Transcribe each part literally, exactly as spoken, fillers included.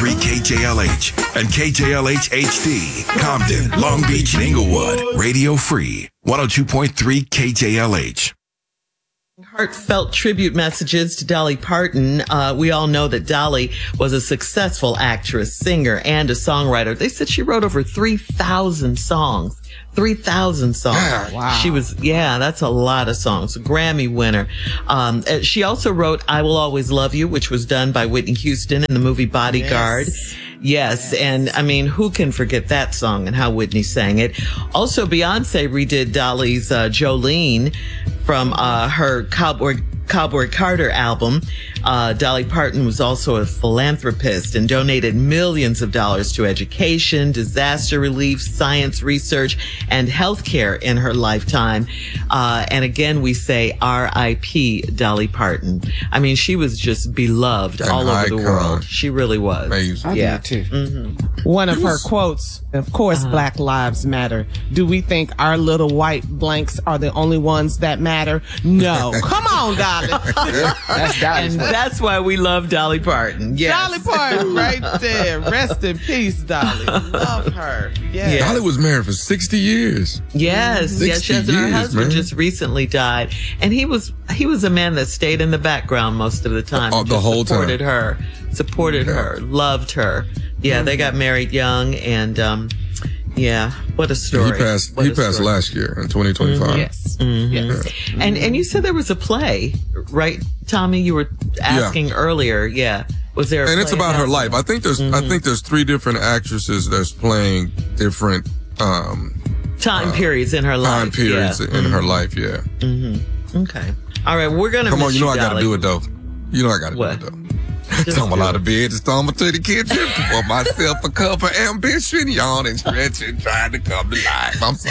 three K J L H and K J L H H D, Compton, Long Beach, and Inglewood. Radio Free, one oh two point three K J L H. Heartfelt tribute messages to Dolly Parton. Uh, we all know that Dolly was a successful actress, singer, and a songwriter. They said she wrote over three thousand songs. three thousand songs. Wow. She was, yeah, that's a lot of songs. A Grammy winner. Um, uh, she also wrote I Will Always Love You, which was done by Whitney Houston in the movie Bodyguard. Yes. Yes, and I mean, who can forget that song and how Whitney sang it? Also, Beyonce redid Dolly's uh, Jolene from uh, her Cowboy Cowboy Carter album. Uh, Dolly Parton was also a philanthropist and donated millions of dollars to education, disaster relief, science research, and healthcare in her lifetime. Uh, and again, we say R I P Dolly Parton. I mean, she was just beloved An all over icon. the world. She really was. Amazing. I Yeah. do too. Mm-hmm. One of her quotes, of course, Uh-huh. Black Lives Matter. Do we think our little white blanks are the only ones that matter? No. Come on, Dolly. That's Dolly's And fault. that's why we love Dolly Parton. Yes. Dolly Parton right there. Rest in peace, Dolly. Love her. Yes. Yeah. Dolly was married for sixty years. Yes, yes, sixty yes. And her years, husband man. just recently died, and he was he was a man that stayed in the background most of the time. Oh, and the just whole time. supported her, supported Yeah. her, loved her. Yeah, they got married young, and um, yeah, what a story. He passed. What He a passed story. last year in twenty twenty-five. Yes. Mhm. Yes. And and you said there was a play, right, Tommy? You were asking earlier. Yeah, was there? A And it's play about her about- life. I think there's. I think there's three different actresses that's playing different um, time periods in her life. time periods Yeah. in her life. Yeah. Okay. All right, we're gonna Come miss on, you know I got to Dolly. do it though. You know I got to do What? it though. Just Tumble do out it. of bed, stumble to the kitchen, pour myself a cup of ambition, yawn and stretch and trying to come to life. I'm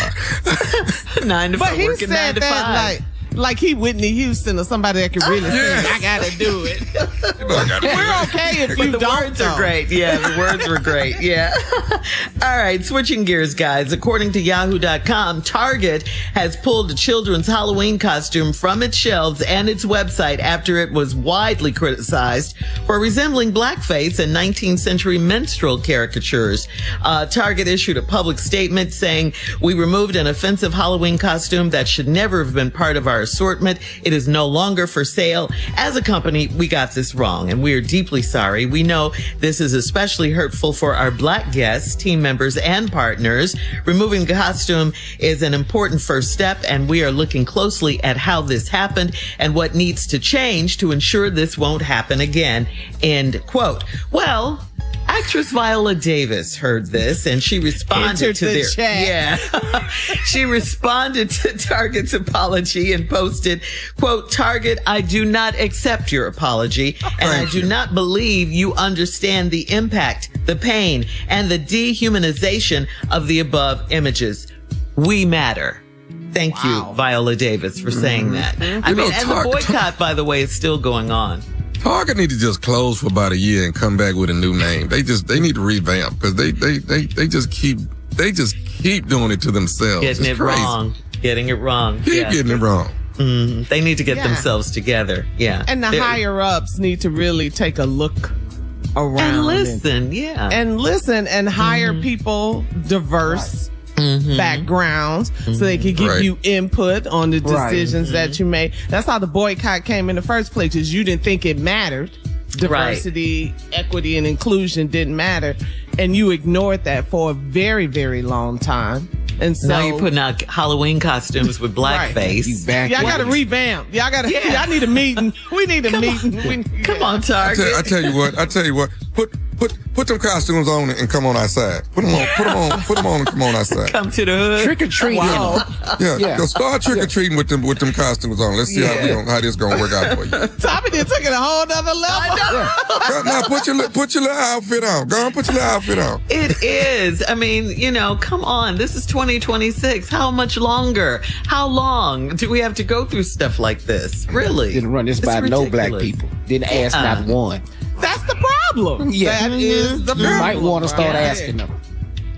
sorry. Nine to But five, he working said nine to that five. like like he Whitney Houston or somebody that could really Yes. sing. I gotta do it. You know I got to do We're it. okay if But you the don't. words though. are great. Yeah, the words were great. Yeah. All right, switching gears, guys. According to Yahoo dot com, Target has pulled a children's Halloween costume from its shelves and its website after it was widely criticized for resembling blackface and nineteenth century minstrel caricatures. Uh, Target issued a public statement saying, "We removed an offensive Halloween costume that should never have been part of our assortment. It is no longer for sale. As a company, we got this wrong, and we are deeply sorry. We know this is especially hurtful for our Black guests, team members, and partners. Removing the costume is an important first step, and we are looking closely at how this happened and what needs to change to ensure this won't happen again." End quote. Well, actress Viola Davis heard this and she responded Entered to the their chat. yeah. She responded to Target's apology and posted, quote, "Target, I do not accept your apology, and I Thank do you. not believe you understand the impact, the pain, and the dehumanization of the above images. We matter." Thank Wow. you, Viola Davis, for saying that. I You mean, know, and the Tar- boycott, by the way, is still going on. Target need to just close for about a year and come back with a new name. They just they need to revamp because they, they they they just keep they just keep doing it to themselves. Getting It's it crazy. wrong. Getting it wrong. Keep Yeah. getting it wrong. Mhm. They need to get Yeah. themselves together. Yeah. And the They're- higher ups need to really take a look around and listen. Yeah. and listen and hire people diverse backgrounds so they can give Right. you input on the Right. decisions that you made. That's how the boycott came in the first place, is you didn't think it mattered. Diversity, equity, and inclusion didn't matter, and you ignored that for a very, very long time. And so now you're putting out Halloween costumes with Right. blackface. You back. y'all got to revamp. Y'all got to. Yeah. Y'all need a meeting. We need a meeting. We, Come on, I Target. tell, I tell you what. I tell you what. Put put put them costumes on and come on outside. Put them on. Put them on. Put them on and come on outside. Come to the hood. Trick or treat. Wow. Yeah, Yeah. go start trick or treating with them with them costumes on. Let's see how, we Yeah. gonna, how this gonna work out for you. Tommy did took it a whole nother level. Now, now put your li- put your little outfit on. Go on, put your little outfit on. It is. I mean, you know, come on. This is twenty twenty-six. How much longer? How long do we have to go through stuff like this? Really? Didn't run this It's by no black ridiculous. people. Didn't ask Yeah. not one. That's the problem. Yeah. That is the You problem. might want to start right asking there. them.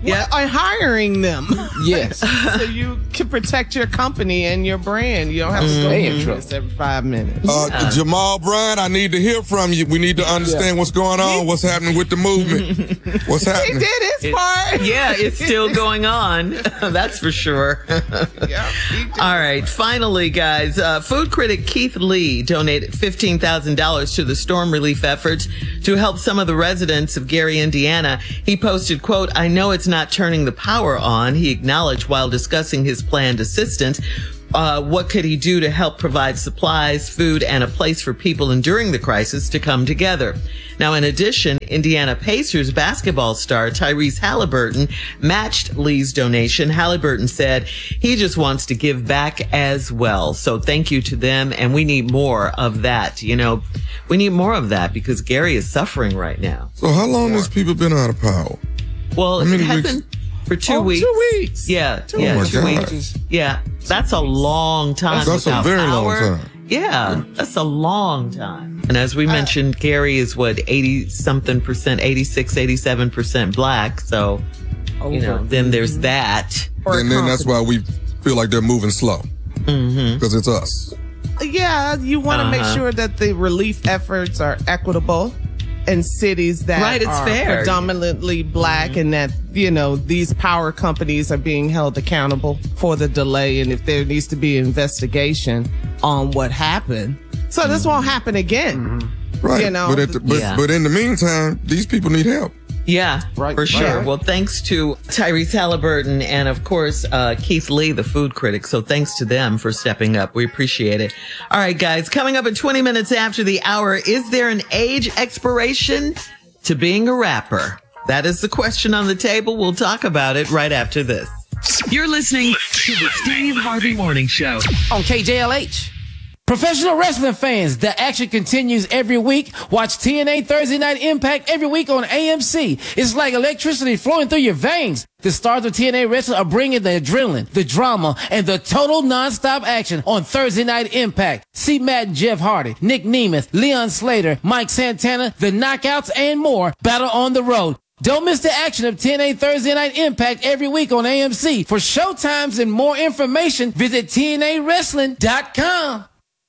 Yeah. Well, hiring them. Yes. So you can protect your company and your brand. You don't have to go Mm-hmm. through this every five minutes. Uh, Jamal Bryant, I need to hear from you. We need to understand what's going on, what's happening with the movement. What's He happening? did his part. Yeah, it's still going on. That's for sure. Yeah, he did. All right. Finally, guys, uh, food critic Keith Lee donated fifteen thousand dollars to the storm relief efforts to help some of the residents of Gary, Indiana. He posted, quote, "I know it's not turning the power on," he acknowledged while discussing his planned assistance. Uh, what could he do to help provide supplies, food, and a place for people enduring the crisis to come together? Now, in addition, Indiana Pacers basketball star Tyrese Halliburton matched Lee's donation. Halliburton said he just wants to give back as well. So thank you to them. And we need more of that. You know, we need more of that because Gary is suffering right now. So how long has people been out of power? Well, How it many has weeks? been for two Oh, weeks. two weeks. Yeah, Oh yeah, my two God. weeks. Yeah, that's a long time. That's a without very long power. time. Yeah, that's a long time. And as we mentioned, Gary is what, eighty something percent, eighty-six, eighty-seven percent black. So, you know, then there's that. Or And then that's why we feel like they're moving slow. Mm-hmm. Because it's us. Yeah, you want to Uh-huh. make sure that the relief efforts are equitable in cities that Right, it's are fair. predominantly black, and that, you know, these power companies are being held accountable for the delay, and if there needs to be investigation on what happened. So this won't happen again. Right. You know, but, at the, but, Yeah. but in the meantime, these people need help. Yeah, Right, for sure. right. Well, thanks to Tyrese Halliburton and, of course, uh, Keith Lee, the food critic. So thanks to them for stepping up. We appreciate it. All right, guys, coming up in twenty minutes after the hour, is there an age expiration to being a rapper? That is the question on the table. We'll talk about it right after this. You're listening to the Steve Harvey Morning Show. On K J L H. Professional wrestling fans, the action continues every week. Watch T N A Thursday Night Impact every week on A M C. It's like electricity flowing through your veins. The stars of T N A Wrestling are bringing the adrenaline, the drama, and the total nonstop action on Thursday Night Impact. See Matt and Jeff Hardy, Nick Nemeth, Leon Slater, Mike Santana, the Knockouts, and more battle on the road. Don't miss the action of T N A Thursday Night Impact every week on A M C. For showtimes and more information, visit T N A wrestling dot com.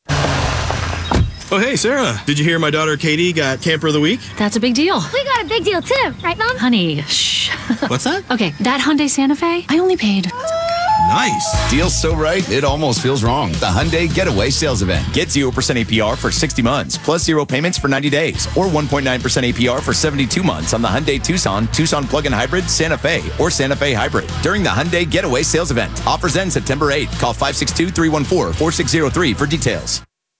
Oh, hey, Sarah. Did you hear my daughter Katie got Camper of the Week? That's a big deal. We got a big deal too, right, Mom? Honey, shh. What's that? Okay, that Hyundai Santa Fe, I only paid. Nice. Deal's so right, it almost feels wrong. The Hyundai Getaway Sales Event. Get zero percent A P R for sixty months, plus zero payments for ninety days, or one point nine percent A P R for seventy-two months on the Hyundai Tucson, Tucson Plug-in Hybrid, Santa Fe, or Santa Fe Hybrid during the Hyundai Getaway Sales Event. Offers end September eighth. Call five six two, three one four, four six zero three for details.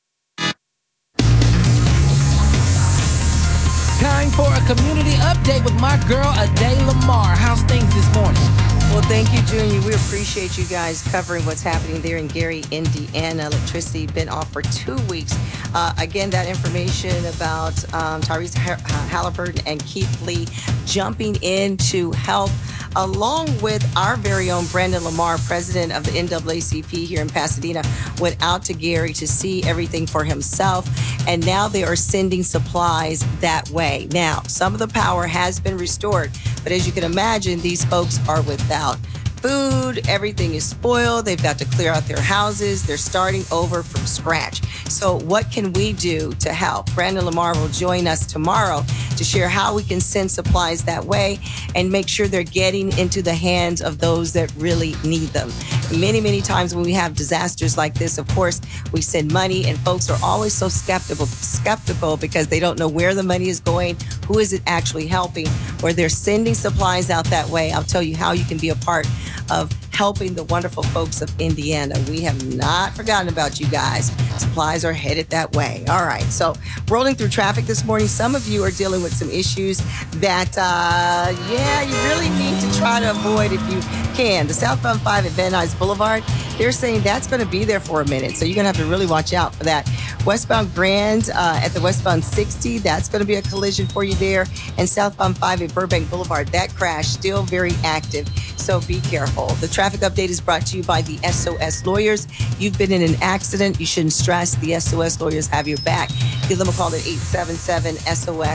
Time for a community update with my girl, Ade Lamar. How's things this morning? Well, thank you, Junior. We appreciate you guys covering what's happening there in Gary, Indiana. Electricity been off for two weeks. Uh, again, that information about um, Tyrese Halliburton and Keith Lee jumping in to help, along with our very own Brandon Lamar, president of the N double A C P here in Pasadena, went out to Gary to see everything for himself. And now they are sending supplies that way. Now, some of the power has been restored, but as you can imagine, these folks are without food. Everything is spoiled. They've got to clear out their houses. They're starting over from scratch. So what can we do to help? Brandon Lamar will join us tomorrow to share how we can send supplies that way and make sure they're getting into the hands of those that really need them. Many, many times when we have disasters like this, of course, we send money and folks are always so skeptical, skeptical because they don't know where the money is going, who is it actually helping, or they're sending supplies out that way. I'll tell you how you can be a part of helping the wonderful folks of Indiana. We have not forgotten about you guys. Supplies are headed that way. All right. So rolling through traffic this morning, some of you are dealing with some issues that, uh, yeah, you really need to try to avoid if you can. The southbound five at Van Nuys Boulevard, they're saying that's going to be there for a minute. So you're going to have to really watch out for that. Westbound Grand uh, at the westbound sixty, that's going to be a collision for you there. And southbound five at Burbank Boulevard, that crash still very active. So be careful. The traffic update is brought to you by the S O S Lawyers. You've been in an accident. You shouldn't stress. The S O S Lawyers have your back. Give them a call at eight seven seven S O S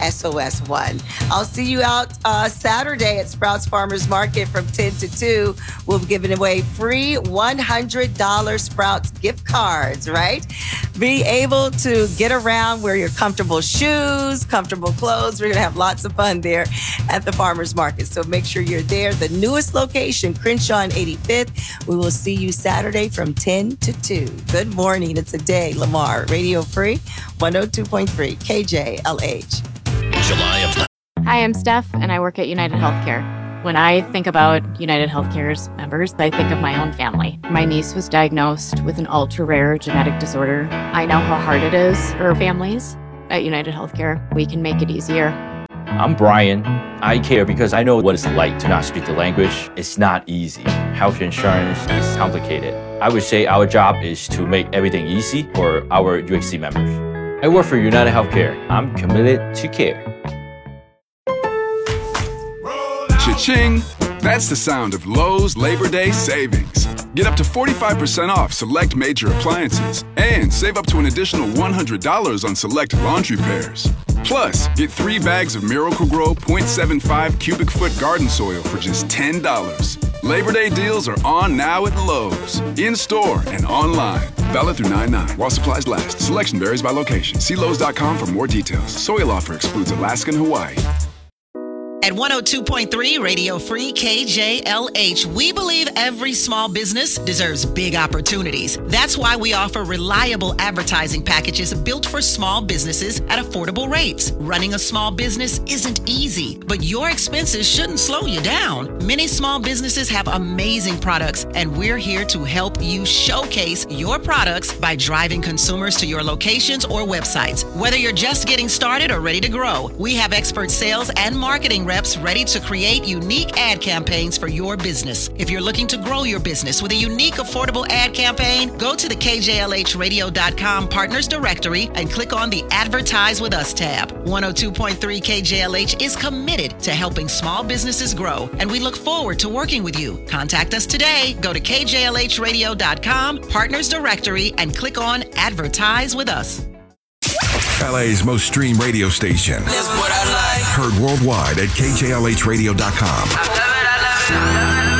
S O S one. I'll see you out uh, Saturday at Sprouts Farmers Market from ten to two. We'll be giving away free one hundred dollars Sprouts gift cards, right? Be able to get around, wear your comfortable shoes, comfortable clothes. We're going to have lots of fun there at the Farmers Market. So make sure you're there. The newest location, Crenshaw and eighty-fifth. We will see you Saturday from ten to two. Good morning. It's a day, Lamar. Radio Free, one oh two point three K J L H. July of. Hi, I'm Steph, and I work at United Healthcare. When I think about United Healthcare's members, I think of my own family. My niece was diagnosed with an ultra-rare genetic disorder. I know how hard it is for families. At United Healthcare, we can make it easier. I'm Brian. I care because I know what it's like to not speak the language. It's not easy. Health insurance is complicated. I would say our job is to make everything easy for our U H C members. I work for United Healthcare. I'm committed to care. Cha-ching! That's the sound of Lowe's Labor Day savings. Get up to forty-five percent off select major appliances and save up to an additional one hundred dollars on select laundry pairs. Plus, get three bags of Miracle-Gro point seven five cubic foot garden soil for just ten dollars. Labor Day deals are on now at Lowe's, in-store and online. Valid through nine nine while supplies last. Selection varies by location. See Lowe's dot com for more details. Soil offer excludes Alaska and Hawaii. At one oh two point three Radio Free K J L H, we believe every small business deserves big opportunities. That's why we offer reliable advertising packages built for small businesses at affordable rates. Running a small business isn't easy, but your expenses shouldn't slow you down. Many small businesses have amazing products, and we're here to help you showcase your products by driving consumers to your locations or websites. Whether you're just getting started or ready to grow, we have expert sales and marketing reps ready to create unique ad campaigns for your business. If you're looking to grow your business with a unique, affordable ad campaign, go to the K J L H radio dot com Partners Directory and click on the Advertise with Us tab. one oh two point three K J L H is committed to helping small businesses grow, and we look forward to working with you. Contact us today. Go to K J L H radio dot com Partners Directory and click on Advertise with Us. L A's most streamed radio station. Heard worldwide at K J L H radio dot com.